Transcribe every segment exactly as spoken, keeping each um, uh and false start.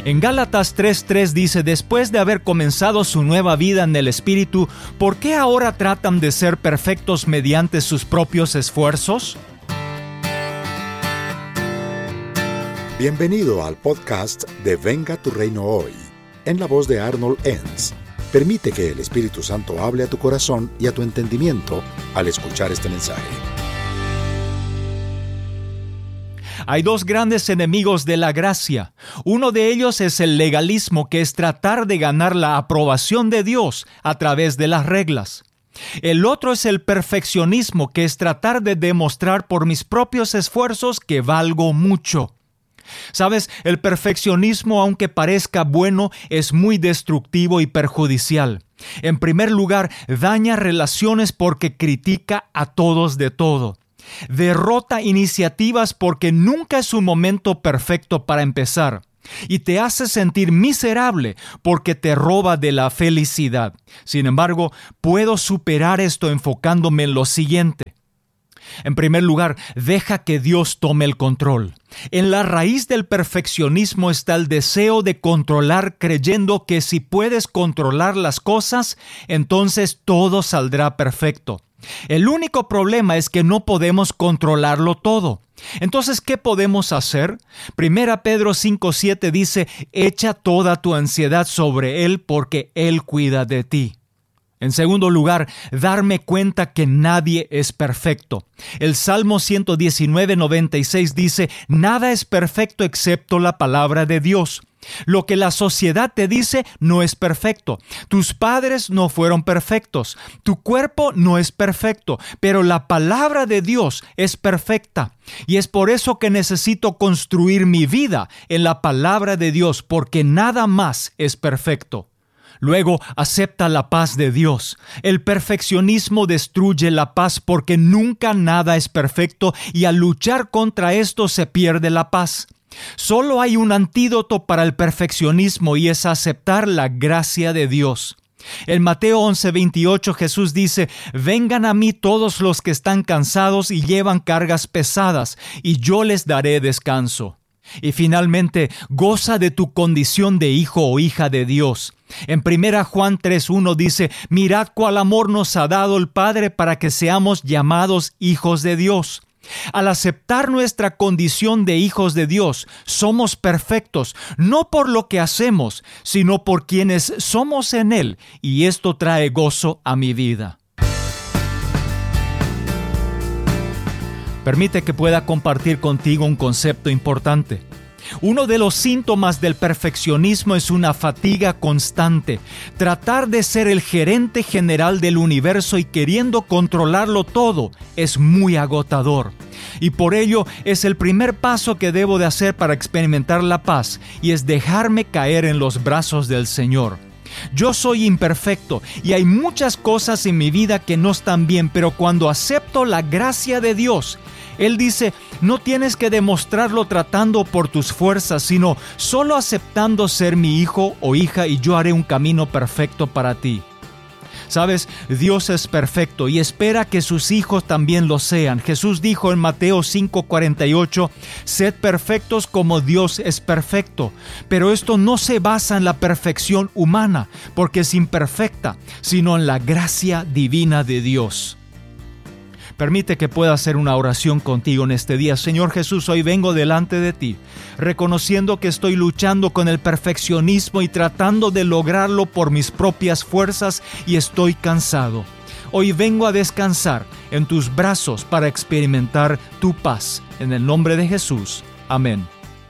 En Gálatas tres tres dice, después de haber comenzado su nueva vida en el Espíritu, ¿por qué ahora tratan de ser perfectos mediante sus propios esfuerzos? Bienvenido al podcast de Venga tu Reino Hoy, en la voz de Arnold Enns. Permite que el Espíritu Santo hable a tu corazón y a tu entendimiento al escuchar este mensaje. Hay dos grandes enemigos de la gracia. Uno de ellos es el legalismo, que es tratar de ganar la aprobación de Dios a través de las reglas. El otro es el perfeccionismo, que es tratar de demostrar por mis propios esfuerzos que valgo mucho. Sabes, el perfeccionismo, aunque parezca bueno, es muy destructivo y perjudicial. En primer lugar, daña relaciones porque critica a todos de todo. Derrota iniciativas porque nunca es un momento perfecto para empezar. Y te hace sentir miserable porque te roba de la felicidad. Sin embargo, puedo superar esto enfocándome en lo siguiente. En primer lugar, deja que Dios tome el control. En la raíz del perfeccionismo está el deseo de controlar, creyendo que si puedes controlar las cosas, entonces todo saldrá perfecto. El único problema es que no podemos controlarlo todo. Entonces, ¿qué podemos hacer? Primera Pedro cinco siete dice, echa toda tu ansiedad sobre Él porque Él cuida de ti. En segundo lugar, darme cuenta que nadie es perfecto. El Salmo ciento diecinueve noventa y seis dice, nada es perfecto excepto la palabra de Dios. Lo que la sociedad te dice no es perfecto. Tus padres no fueron perfectos. Tu cuerpo no es perfecto. Pero la palabra de Dios es perfecta. Y es por eso que necesito construir mi vida en la palabra de Dios, porque nada más es perfecto. Luego, acepta la paz de Dios. El perfeccionismo destruye la paz porque nunca nada es perfecto y al luchar contra esto se pierde la paz. Solo hay un antídoto para el perfeccionismo y es aceptar la gracia de Dios. En Mateo once veintiocho Jesús dice, vengan a mí todos los que están cansados y llevan cargas pesadas, y yo les daré descanso. Y finalmente, goza de tu condición de hijo o hija de Dios. En primera Juan tres uno dice, mirad cuál amor nos ha dado el Padre para que seamos llamados hijos de Dios. Al aceptar nuestra condición de hijos de Dios, somos perfectos, no por lo que hacemos, sino por quienes somos en Él, y esto trae gozo a mi vida. Permite que pueda compartir contigo un concepto importante. Uno de los síntomas del perfeccionismo es una fatiga constante. Tratar de ser el gerente general del universo y queriendo controlarlo todo es muy agotador. Y por ello es el primer paso que debo de hacer para experimentar la paz, y es dejarme caer en los brazos del Señor. Yo soy imperfecto y hay muchas cosas en mi vida que no están bien, pero cuando acepto la gracia de Dios, Él dice, no tienes que demostrarlo tratando por tus fuerzas, sino solo aceptando ser mi hijo o hija y yo haré un camino perfecto para ti. Sabes, Dios es perfecto y espera que sus hijos también lo sean. Jesús dijo en Mateo cinco cuarenta y ocho, sed perfectos como Dios es perfecto. Pero esto no se basa en la perfección humana, porque es imperfecta, sino en la gracia divina de Dios. Permite que pueda hacer una oración contigo en este día. Señor Jesús, hoy vengo delante de ti, reconociendo que estoy luchando con el perfeccionismo y tratando de lograrlo por mis propias fuerzas y estoy cansado. Hoy vengo a descansar en tus brazos para experimentar tu paz. En el nombre de Jesús. Amén.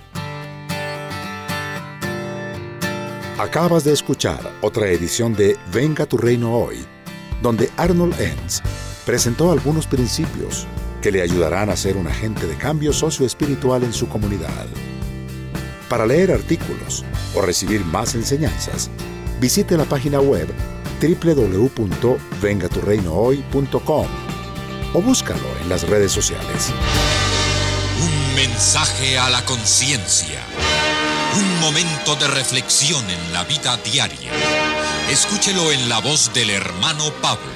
Acabas de escuchar otra edición de Venga tu Reino Hoy, donde Arnold Enns presentó algunos principios que le ayudarán a ser un agente de cambio socioespiritual en su comunidad. Para leer artículos o recibir más enseñanzas, visite la página web doble u doble u doble u punto venga tu reino hoy punto com o búscalo en las redes sociales. Un mensaje a la conciencia. Un momento de reflexión en la vida diaria. Escúchelo en la voz del hermano Pablo.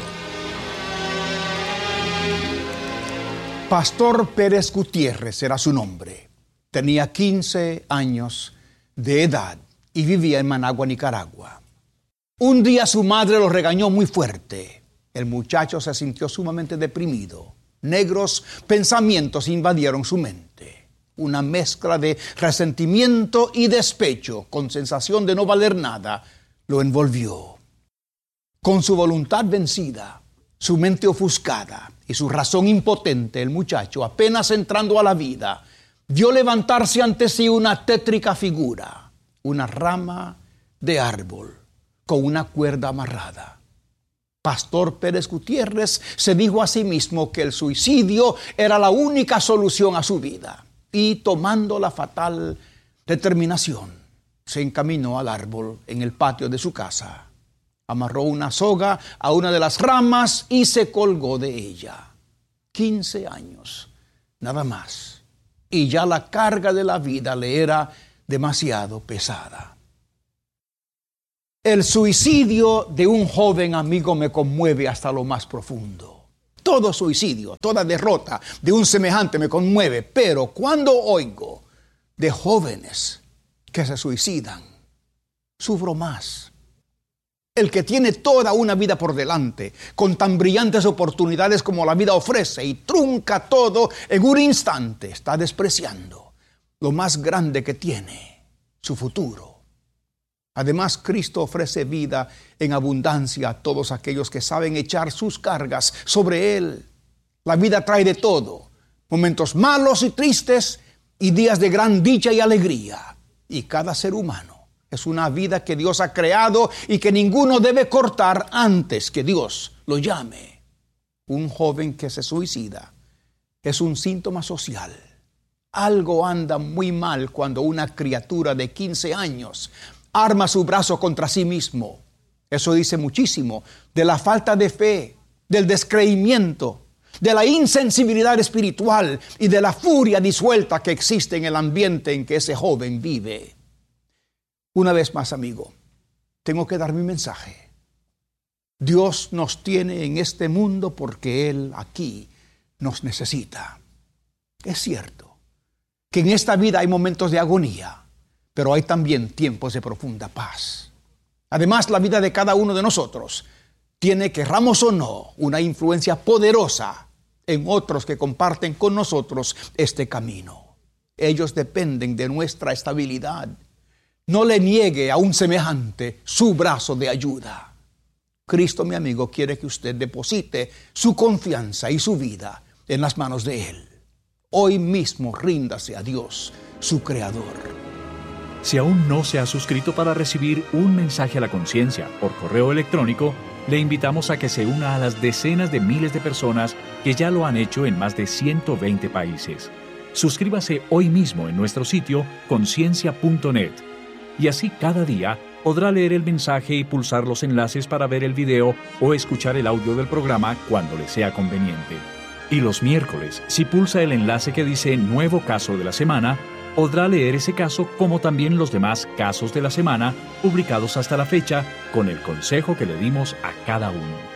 Pastor Pérez Gutiérrez era su nombre. Tenía quince años de edad y vivía en Managua, Nicaragua. Un día su madre lo regañó muy fuerte. El muchacho se sintió sumamente deprimido. Negros pensamientos invadieron su mente. Una mezcla de resentimiento y despecho, con sensación de no valer nada, lo envolvió. Con su voluntad vencida, su mente ofuscada y su razón impotente, el muchacho, apenas entrando a la vida, vio levantarse ante sí una tétrica figura, una rama de árbol con una cuerda amarrada. Pastor Pérez Gutiérrez se dijo a sí mismo que el suicidio era la única solución a su vida y, tomando la fatal determinación, se encaminó al árbol en el patio de su casa. Amarró una soga a una de las ramas y se colgó de ella. quince años, nada más. Y ya la carga de la vida le era demasiado pesada. El suicidio de un joven amigo me conmueve hasta lo más profundo. Todo suicidio, toda derrota de un semejante me conmueve, pero cuando oigo de jóvenes que se suicidan, sufro más. El que tiene toda una vida por delante, con tan brillantes oportunidades como la vida ofrece, y trunca todo en un instante, está despreciando lo más grande que tiene, su futuro. Además, Cristo ofrece vida en abundancia a todos aquellos que saben echar sus cargas sobre Él. La vida trae de todo, momentos malos y tristes y días de gran dicha y alegría. Y cada ser humano es una vida que Dios ha creado y que ninguno debe cortar antes que Dios lo llame. Un joven que se suicida es un síntoma social. Algo anda muy mal cuando una criatura de quince años arma su brazo contra sí mismo. Eso dice muchísimo de la falta de fe, del descreimiento, de la insensibilidad espiritual y de la furia disuelta que existe en el ambiente en que ese joven vive. Una vez más, amigo, tengo que dar mi mensaje. Dios nos tiene en este mundo porque Él aquí nos necesita. Es cierto que en esta vida hay momentos de agonía, pero hay también tiempos de profunda paz. Además, la vida de cada uno de nosotros tiene, querramos o no, una influencia poderosa en otros que comparten con nosotros este camino. Ellos dependen de nuestra estabilidad. No le niegue a un semejante su brazo de ayuda. Cristo, mi amigo, quiere que usted deposite su confianza y su vida en las manos de Él. Hoy mismo ríndase a Dios, su Creador. Si aún no se ha suscrito para recibir un mensaje a la conciencia por correo electrónico, le invitamos a que se una a las decenas de miles de personas que ya lo han hecho en más de ciento veinte países. Suscríbase hoy mismo en nuestro sitio conciencia punto net y así cada día podrá leer el mensaje y pulsar los enlaces para ver el video o escuchar el audio del programa cuando le sea conveniente. Y los miércoles, si pulsa el enlace que dice Nuevo Caso de la Semana, podrá leer ese caso como también los demás casos de la semana publicados hasta la fecha con el consejo que le dimos a cada uno.